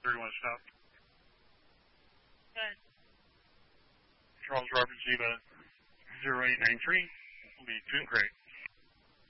31 stop. Good. Charles Robert Ziba 0893 will be tuned great.